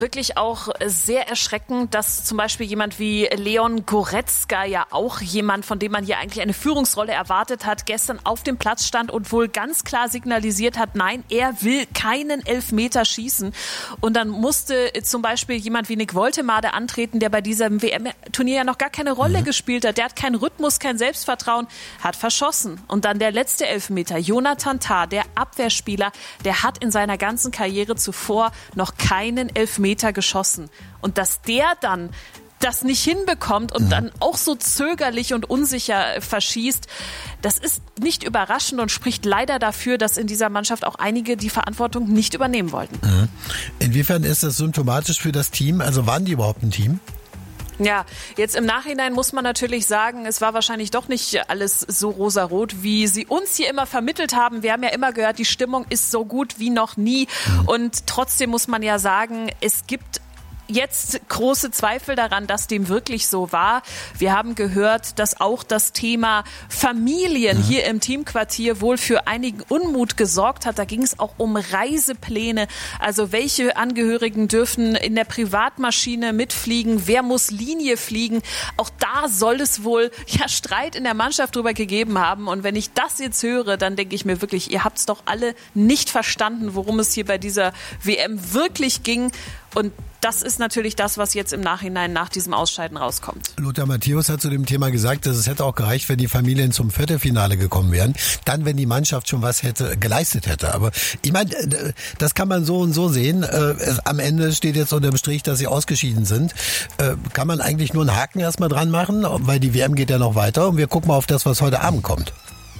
Wirklich auch sehr erschreckend, dass zum Beispiel jemand wie Leon Goretzka, ja auch jemand, von dem man hier eigentlich eine Führungsrolle erwartet hat, gestern auf dem Platz stand und wohl ganz klar signalisiert hat, nein, er will keinen Elfmeter schießen. Und dann musste zum Beispiel jemand wie Nick Woltemade antreten, der bei diesem WM-Turnier ja noch gar keine Rolle gespielt hat. Der hat keinen Rhythmus, kein Selbstvertrauen, hat verschossen. Und dann der letzte Elfmeter, Jonathan Tah, der Abwehrspieler, der hat in seiner ganzen Karriere zuvor noch keinen Elfmeter geschossen. Und dass der dann das nicht hinbekommt und dann auch so zögerlich und unsicher verschießt, das ist nicht überraschend und spricht leider dafür, dass in dieser Mannschaft auch einige die Verantwortung nicht übernehmen wollten. Inwiefern ist das symptomatisch für das Team? Also waren die überhaupt ein Team? Ja, jetzt im Nachhinein muss man natürlich sagen, es war wahrscheinlich doch nicht alles so rosarot, wie sie uns hier immer vermittelt haben. Wir haben ja immer gehört, die Stimmung ist so gut wie noch nie. Und trotzdem muss man ja sagen, es gibt jetzt große Zweifel daran, dass dem wirklich so war. Wir haben gehört, dass auch das Thema Familien hier im Teamquartier wohl für einigen Unmut gesorgt hat. Da ging es auch um Reisepläne. Also welche Angehörigen dürfen in der Privatmaschine mitfliegen? Wer muss Linie fliegen? Auch da soll es wohl Streit in der Mannschaft drüber gegeben haben. Und wenn ich das jetzt höre, dann denke ich mir wirklich, ihr habt es doch alle nicht verstanden, worum es hier bei dieser WM wirklich ging. Und das ist natürlich das, was jetzt im Nachhinein nach diesem Ausscheiden rauskommt. Lothar Matthäus hat zu dem Thema gesagt, dass es hätte auch gereicht, wenn die Familien zum Viertelfinale gekommen wären. Dann, wenn die Mannschaft schon was geleistet hätte. Aber ich meine, das kann man so und so sehen. Am Ende steht jetzt unter dem Strich, dass sie ausgeschieden sind. Kann man eigentlich nur einen Haken erstmal dran machen, weil die WM geht ja noch weiter. Und wir gucken mal auf das, was heute Abend kommt.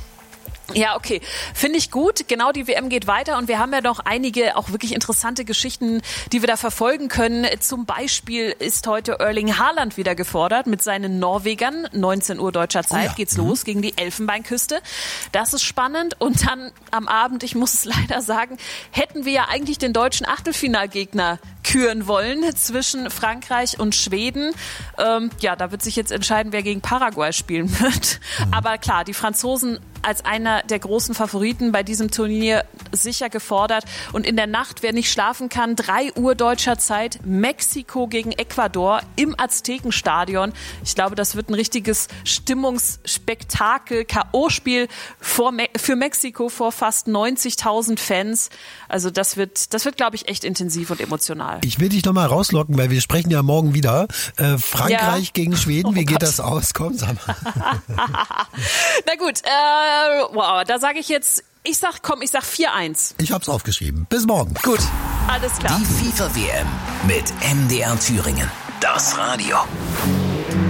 Ja, okay. Finde ich gut. Genau, die WM geht weiter und wir haben ja noch einige auch wirklich interessante Geschichten, die wir da verfolgen können. Zum Beispiel ist heute Erling Haaland wieder gefordert mit seinen Norwegern. 19 Uhr deutscher Zeit geht's los gegen die Elfenbeinküste. Das ist spannend. Und dann am Abend, ich muss es leider sagen, hätten wir ja eigentlich den deutschen Achtelfinalgegner küren wollen zwischen Frankreich und Schweden. Da wird sich jetzt entscheiden, wer gegen Paraguay spielen wird. Aber klar, die Franzosen als einer der großen Favoriten bei diesem Turnier sicher gefordert. Und in der Nacht, wer nicht schlafen kann, 3 Uhr deutscher Zeit, Mexiko gegen Ecuador im Aztekenstadion. Ich glaube, das wird ein richtiges Stimmungsspektakel, K.O.-Spiel für Mexiko vor fast 90.000 Fans. Also das wird, glaube ich, echt intensiv und emotional. Ich will dich nochmal rauslocken, weil wir sprechen ja morgen wieder. Frankreich gegen Schweden, wie geht das aus? Komm, sag mal. Na gut, da sage ich jetzt, ich sag 4-1. Ich hab's aufgeschrieben. Bis morgen. Gut, alles klar. Die FIFA-WM mit MDR Thüringen. Das Radio.